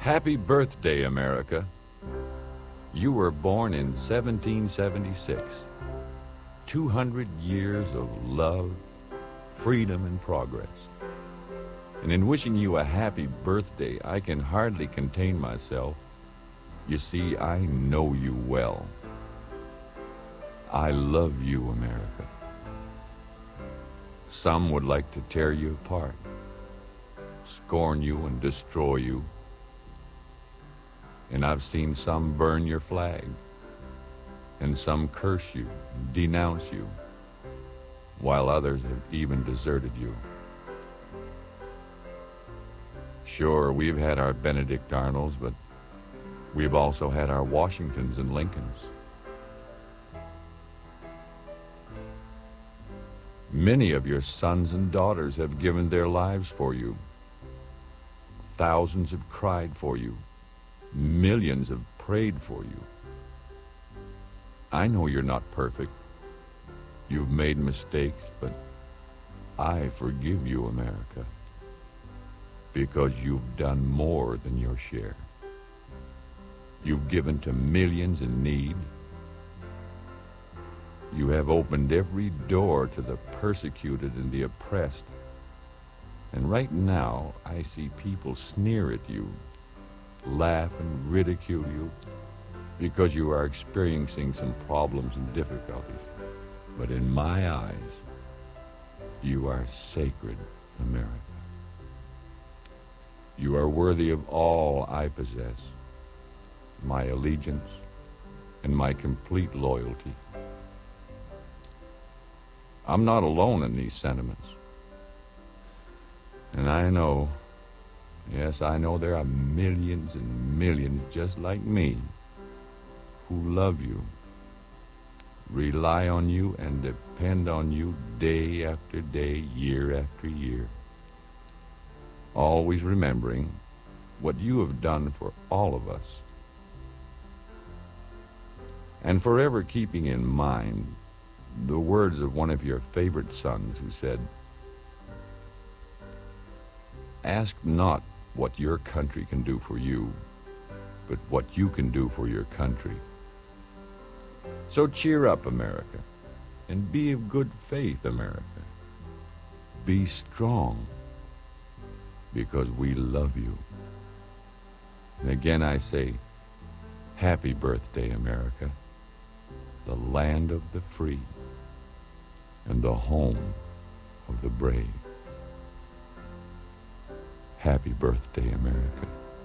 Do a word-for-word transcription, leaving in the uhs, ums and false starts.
Happy birthday, America. You were born in seventeen seventy-six. two hundred years of love, freedom, and progress. And in wishing you a happy birthday, I can hardly contain myself. You see, I know you well. I love you, America. Some would like to tear you apart, scorn you and destroy you. And I've seen some burn your flag, and some curse you, denounce you, while others have even deserted you. Sure, we've had our Benedict Arnolds, but we've also had our Washingtons and Lincolns. Many of your sons and daughters have given their lives for you. Thousands have cried for you. Millions have prayed for you. I know you're not perfect. You've made mistakes, but I forgive you, America, because you've done more than your share. You've given to millions in need. You have opened every door to the persecuted and the oppressed. And right now, I see people sneer at you, laugh and ridicule you, because you are experiencing some problems and difficulties. But in my eyes, you are sacred, America. You are worthy of all I possess, my allegiance and my complete loyalty. I'm not alone in these sentiments. And I know, yes, I know there are millions and millions just like me who love you, rely on you, and depend on you day after day, year after year. Always remembering what you have done for all of us. And forever keeping in mind the words of one of your favorite sons who said, "Ask not what your country can do for you, but what you can do for your country." So cheer up, America, and be of good faith, America. Be strong, because we love you. And again I say, happy birthday, America, the land of the free and the home of the brave. Happy birthday, America.